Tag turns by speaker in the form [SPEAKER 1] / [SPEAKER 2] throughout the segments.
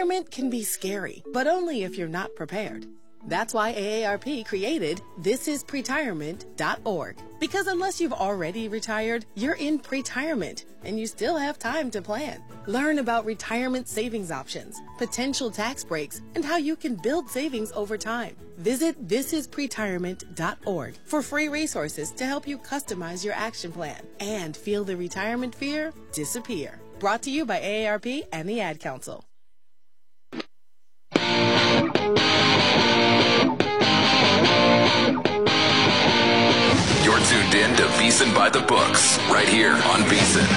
[SPEAKER 1] Retirement can be scary, but only if you're not prepared. That's why AARP created thisispretirement.org. Because unless you've already retired, you're in pretirement, and you still have time to plan. Learn about retirement savings options, potential tax breaks, and how you can build savings over time. Visit thisispretirement.org for free resources to help you customize your action plan and feel the retirement fear disappear. Brought to you by AARP and the Ad Council.
[SPEAKER 2] You're tuned in to VSiN by the Books, right here on VSiN.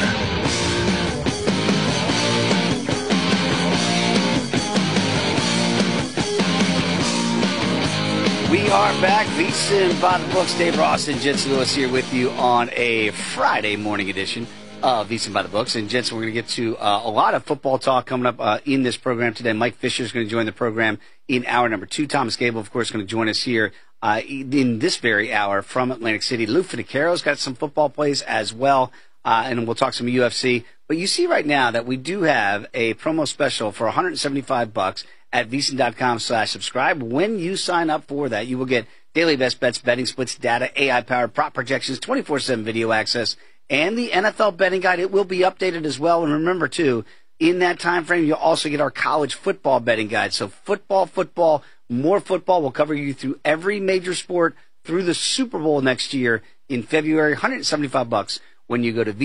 [SPEAKER 3] We are back, VSiN by the Books. Dave Ross and Jensen Lewis here with you on a Friday morning edition of VSiN by the Books. And Jensen, we're going to get to a lot of football talk coming up in this program today. Mike Fisher is going to join the program in hour number 2. Thomas Gable, of course, is going to join us here in this very hour from Atlantic City. Lou Finicaro's got some football plays as well, and we'll talk some UFC. But you see right now that we do have a promo special for $175 at VSiN.com/subscribe. When you sign up for that, you will get daily best bets, betting splits, data, AI-powered prop projections, 24/7 video access, and the NFL betting guide. It will be updated as well. And remember, too, in that time frame, you'll also get our college football betting guide. So football, more football. We'll cover you through every major sport through the Super Bowl next year in February. $175 when you go to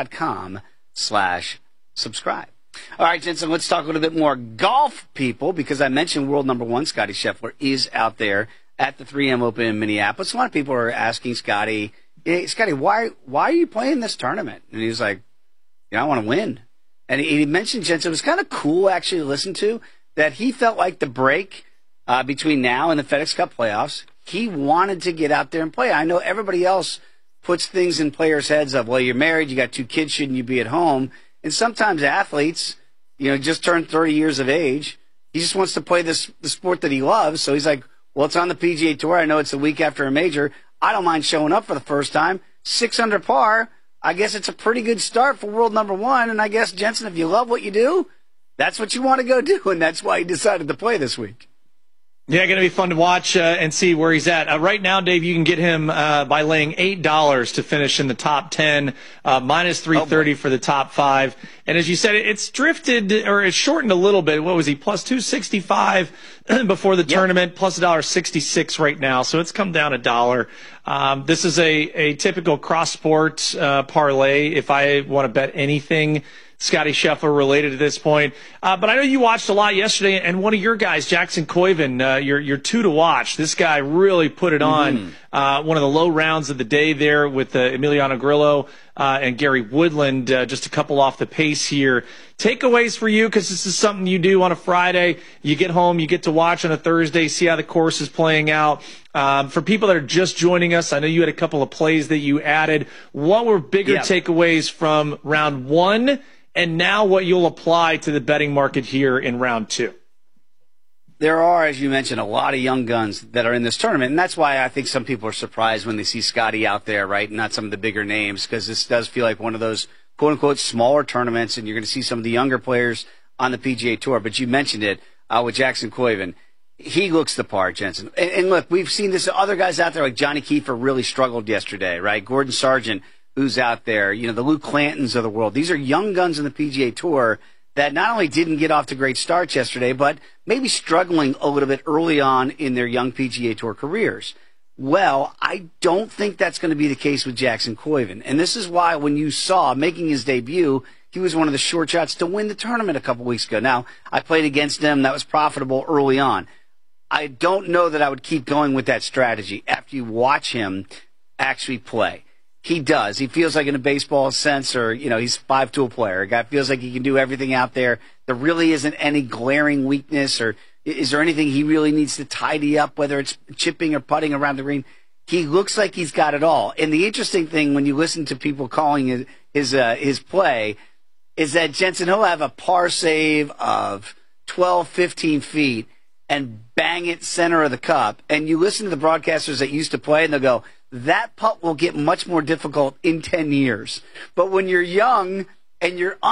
[SPEAKER 3] VSiN.com/subscribe. All right, Jensen, let's talk a little bit more golf, people, because I mentioned world number 1, Scottie Scheffler, is out there at the 3M Open in Minneapolis. A lot of people are asking Scottie, hey, Scottie, why are you playing this tournament? And he was like, I want to win. And he mentioned, Jensen, it was kind of cool actually to listen to, that he felt like the break between now and the FedEx Cup playoffs, he wanted to get out there and play. I know everybody else puts things in players' heads of, well, you're married, you got 2 kids, shouldn't you be at home? And sometimes athletes, just turned 30 years of age. He just wants to play the sport that he loves. So he's like, well, it's on the PGA Tour. I know it's a week after a major. I don't mind showing up for the first time. 6 under par. I guess it's a pretty good start for world number 1. And I guess, Jensen, if you love what you do, that's what you want to go do. And that's why he decided to play this week.
[SPEAKER 4] Yeah, going to be fun to watch and see where he's at. Right now, Dave, you can get him by laying $8 to finish in the top 10, minus 330 for the top 5. And as you said, it's drifted or it's shortened a little bit. What was he, plus 265 before the tournament, plus $1.66 right now. So it's come down $1. This is a typical cross-sport parlay if I want to bet anything Scottie Scheffler related at this point. But I know you watched a lot yesterday, and one of your guys, Jackson Koiven, you're 2 to watch. This guy really put it on. One of the low rounds of the day there with Emiliano Grillo and Gary Woodland, just a couple off the pace here. Takeaways for you, because this is something you do on a Friday. You get home, you get to watch on a Thursday, see how the course is playing out. For people that are just joining us, I know you had a couple of plays that you added. What were bigger takeaways from round 1? And now what you'll apply to the betting market here in round 2?
[SPEAKER 3] There are, as you mentioned, a lot of young guns that are in this tournament. And that's why I think some people are surprised when they see Scottie out there, right? Not some of the bigger names, because this does feel like one of those quote-unquote smaller tournaments, and you're going to see some of the younger players on the PGA Tour. But you mentioned it with Jackson Koiven. He looks the part, Jensen. And look, we've seen this. Other guys out there like Johnny Kiefer really struggled yesterday, right? Gordon Sargent, who's out there, the Luke Clantons of the world. These are young guns in the PGA Tour that not only didn't get off to great starts yesterday, but maybe struggling a little bit early on in their young PGA Tour careers. Well, I don't think that's going to be the case with Jackson Koiven. And this is why when you saw making his debut, he was one of the short shots to win the tournament a couple weeks ago. Now, I played against him. That was profitable early on. I don't know that I would keep going with that strategy after you watch him actually play. He does. He feels like in a baseball sense, or, he's a 5-tool player. A guy feels like he can do everything out there. There really isn't any glaring weakness, or is there anything he really needs to tidy up, whether it's chipping or putting around the green? He looks like he's got it all. And the interesting thing when you listen to people calling his play is that, Jensen, he'll have a par save of 12, 15 feet and bang it center of the cup. And you listen to the broadcasters that used to play, and they'll go, that putt will get much more difficult in 10 years. But when you're young and you're